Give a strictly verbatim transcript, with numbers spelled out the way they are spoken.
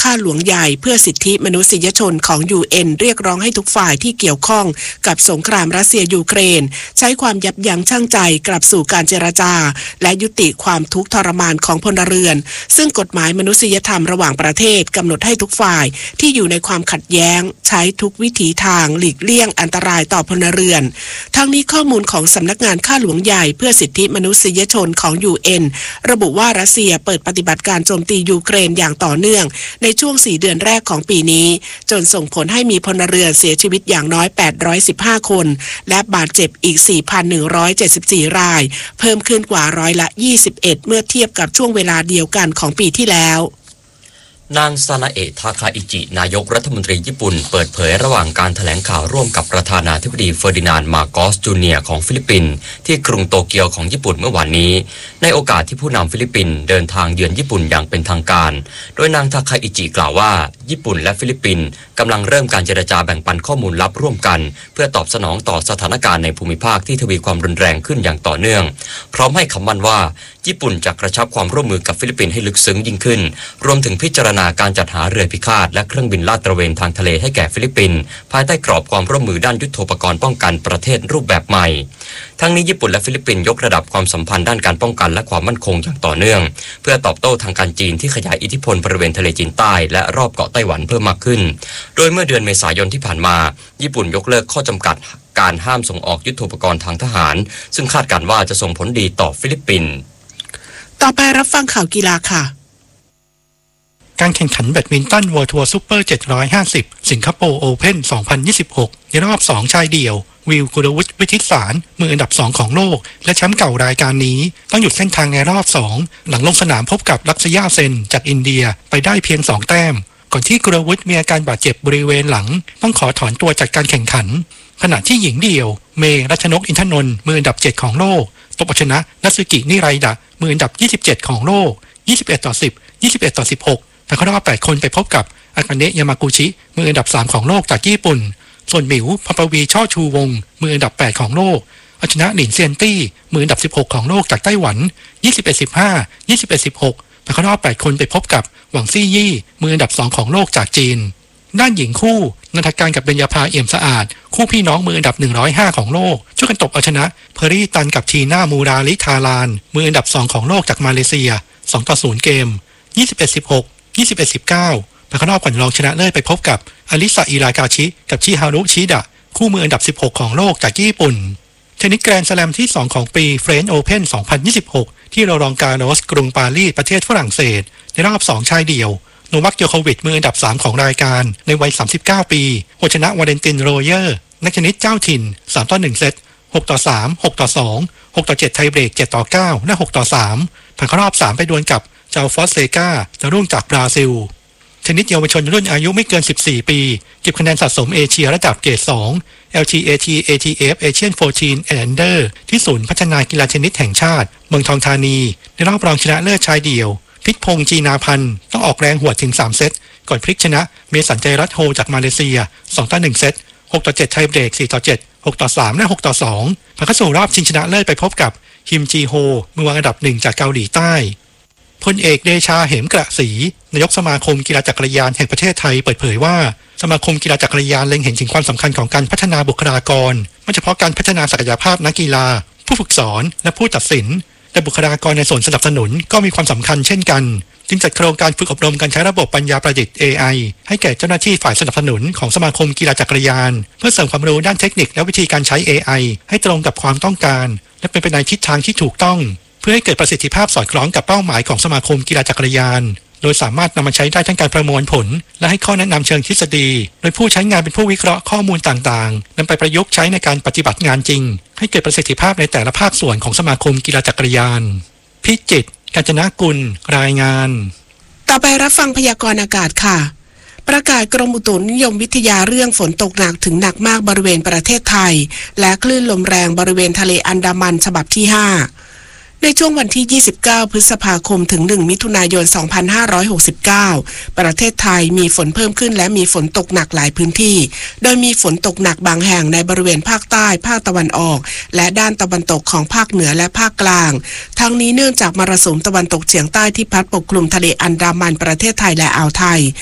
ข้าหลวงใหญ่เพื่อสิทธิมนุษยชนของ ยู เอ็น เรียกร้องให้ทุกฝ่ายที่เกี่ยวข้องกับสงครามรัสเซียยูเครนใช้ความยับยั้งชั่งใจกลับสู่การเจรจาและยุติความทุกข์ทรมานของพลเรือนซึ่งกฎหมายมนุษยธรรมระหว่างประเทศกำหนดให้ทุกฝ่ายที่อยู่ในความขัดแย้งใช้ทุกวิถีทางหลีกเลี่ยงอันตรายต่อพลเรือนทั้งนี้ข้อมูลของสำนักงานข้าหลวงใหญ่เพื่อสิทธิมนุษยชนของ ยู เอ็น ระบุว่ารัสเซียเปิดปฏิบัติการโจมตียูเครนอย่างต่อเนื่องในช่วงสี่เดือนแรกของปีนี้จนส่งผลให้มีพลเรือนเสียชีวิตอย่างน้อยแปดร้อยสิบห้าคนและบาดเจ็บอีก สี่พันหนึ่งร้อยเจ็ดสิบสี่ รายเพิ่มขึ้นกว่าร้อยละยี่สิบเอ็ดเมื่อเทียบกับช่วงเวลาเดียวกันของปีที่แล้วนางซานาเอะทาคาอิจินายกรัฐมนตรีญี่ปุ่นเปิดเผยระหว่างการแถลงข่าวร่วมกับประธานาธิบดีเฟอร์ดินานด์มาโกสจูเนียร์ของฟิลิปปินส์ที่กรุงโตเกียวของญี่ปุ่นเมื่อวานนี้ในโอกาสที่ผู้นำฟิลิปปินส์เดินทางเยือนญี่ปุ่นอย่างเป็นทางการโดยนางทาคาอิจิกล่าวว่าญี่ปุ่นและฟิลิปปินส์กำลังเริ่มการเจรจาแบ่งปันข้อมูลลับร่วมกันเพื่อตอบสนองต่อสถานการณ์ในภูมิภาคที่ทวีความรุนแรงขึ้นอย่างต่อเนื่องพร้อมให้คำมั่นว่าญี่ปุ่นจะกระชับความร่วมมือกับฟิลิปปินส์ให้ลึกซึ้งยิ่งขึ้นรวมถึงพิจารณาการจัดหาเรือพิฆาตและเครื่องบินลาดตระเวนทางทะเลให้แก่ฟิลิปปินส์ภายใต้กรอบความร่วมมือด้านยุทโธปกรณ์ป้องกันประเทศรูปแบบใหม่ทั้งนี้ญี่ปุ่นและฟิลิปปินส์ยกระดับความสัมพันธ์ด้านการป้องกันและความมั่นคงอย่างต่อเนื่องเพื่อตอบโต้ทางการจีนที่ขยายอิทธิพลบริเวณทะเลจีนใต้และรอบเกาะไต้หวันเพิ่มมากขึ้นโดยเมื่อเดือนเมษายนที่ผ่านมาญี่ปุ่นยกเลิกข้อจำกัดการห้ามส่งออกยุทโธปกรณ์ทางทหารซึ่งคาดการณ์ว่าจะส่งผลดีต่อฟิลิปปินส์ต่อไปรับฟังข่าวกีฬาค่ะการแข่งขันแบดมินตัน World Tour Super เจ็ดร้อยห้าสิบสิงคโปร์โอเพ่นสองพันยี่สิบหกในรอบสองชายเดี่ยววิล กุลวุฒิ วิทิตสารมืออันดับสองของโลกและแชมป์เก่ารายการนี้ต้องหยุดเส้นทางในรอบสองหลังลงสนามพบกับลักษยาเซนจากอินเดียไปได้เพียงสองแต้มก่อนที่กุลวุฒิมีอาการบาดเจ็บบริเวณหลังต้องขอถอนตัวจากการแข่งขันขณะที่หญิงเดี่ยวเมย์รัชนกอินทนนท์มืออันดับเจ็ดของโลกตบเอาชนะนัตสึกินิไรดะมืออันดับยี่สิบเจ็ดของโลกยี่สิบเอ็ดต่อสิบ ยี่สิบเอ็ดต่อสิบหกแต่เขาได้ว่าแปดคนไปพบกับอากาเนะยามากุชิมืออันดับสามของโลกจากญี่ปุ่นส่วนหมิวพัปวีช่อชูวงมืออันดับแปดของโลกเอาชนะหลินเซียนตี้มืออันดับสิบหกของโลกจากไต้หวันยี่สิบเอ็ด สิบห้า ยี่สิบเอ็ด สิบหกแต่เขาได้ว่าแปดคนไปพบกับหวังซี่ยี่มืออันดับสองของโลกจากจีนด้านหญิงคู่นันทการกับเบญญาภาเอี่ยมสะอาดคู่พี่น้องมืออันดับหนึ่งร้อยห้าของโลกช่วยกันตบเอาชนะเพอรี่ตันกับทีน่ามูราลิทารานมืออันดับสองของโลกจากมาเลเซียสองต่อศูนย์เกมยี่สิบเอ็ด สิบหก ยี่สิบเอ็ด สิบเก้าแต่เขารอบก่อนรองชนะเลิศไปพบกับอลิซาอิรากาชิกับชิฮารุชิดะคู่มืออันดับสิบหกของโลกจากญี่ปุ่นเทนนิสแกรนด์สแลมที่สองของปีเฟรนช์โอเพ่นสองพันยี่สิบหกที่โรลองกาโรสกรุงปารีสประเทศฝรั่งเศสในรอบสองชายเดี่ยวโนวัค โจโควิชมืออันดับสามของรายการในวัยสามสิบเก้าปีเอาชนะวาเลนตินโรเยอร์นักเทนนิสเจ้าถิ่นสามต่อหนึ่งเซตหกต่อสาม หกต่อสอง หกต่อเจ็ดไทยเบรกเจ็ดต่อเก้าและหกต่อสามผ่านเข้ารอบสามไปดวลกับเจ้าฟอสเซกาจะรุ่งจากบราซิลเทนนิสเยาวชนรุ่นอายุไม่เกินสิบสี่ปีเก็บคะแนนสะสมเอเชียระดับเกรดสอง แอล ที เอ ที เอ ที เอฟ Asian สิบสี่ Under ที่ศูนย์พัฒนากีฬาเทนนิสแห่งชาติเมืองทองธานีในรอบรองชนะเลิศชายเดี่ยวพิษพงษ์จีนาพันธ์ต้องออกแรงหวดถึงสามเซตก่อนพลิกชนะเมสันใจรัตโฮจากมาเลเซียสองต่อหนึ่งเซตหกต่อเจ็ดไทยเบรกสี่ต่อเจ็ด หกต่อสามและหกต่อสองผ่านเข้าสู่รอบชิงชนะเลิศไปพบกับฮิมจีโฮมือวางอันดับหนึ่งจากเกาหลีใต้พลเอกเดชาเหมกระศรีนายกสมาคมกีฬาจักรยานแห่งประเทศไทยเปิดเผยว่าสมาคมกีฬาจักรยานเล็งเห็นถึงความสำคัญของการพัฒนาบุคลากรไม่เฉพาะการพัฒนาศักยภาพนักกีฬาผู้ฝึกสอนและผู้ตัดสินแต่บุคลากรในส่วนสนับสนุนก็มีความสำคัญเช่นกันจึงจัดโครงการฝึกอบรมการใช้ระบบปัญญาประดิษฐ์ เอ ไอ ให้แก่เจ้าหน้าที่ฝ่ายสนับสนุนของสมาคมกีฬาจักรยานเพื่อเสริมความรู้ด้านเทคนิคและวิธีการใช้ เอ ไอ ให้ตรงกับความต้องการและเป็นไปในทิศทางที่ถูกต้องเพื่อให้เกิดประสิทธิภาพสอดคล้องกับเป้าหมายของสมาคมกีฬาจักรยานโดยสามารถนำมาใช้ได้ทั้งการประมวลผลและให้ข้อแนะนำเชิงทฤษฎีโดยผู้ใช้งานเป็นผู้วิเคราะห์ข้อมูลต่างๆนำไปประยุกต์ใช้ในการปฏิบัติงานจริงให้เกิดประสิทธิภาพในแต่ละภาคส่วนของสมาคมกีฬาจักรยานพิจิตร กาญจนกุลรายงานต่อไปรับฟังพยากรณ์อากาศค่ะประกาศกรมอุตุนิยมวิทยาเรื่องฝนตกหนักถึงหนักมากบริเวณประเทศไทยและคลื่นลมแรงบริเวณทะเลอันดามันฉบับที่ห้าในช่วงวันที่ยี่สิบเก้าพฤษภาคมถึงหนึ่งมิถุนายนสองพันห้าร้อยหกสิบเก้าประเทศไทยมีฝนเพิ่มขึ้นและมีฝนตกหนักหลายพื้นที่โดยมีฝนตกหนักบางแห่งในบริเวณภาคใต้ภาคตะวันออกและด้านตะวันตกของภาคเหนือและภาคกลางทั้งนี้เนื่องจากมรสุมตะวันตกเฉียงใต้ที่พัดปกคลุมทะเลอันดามันประเทศไทยและอ่าวไทย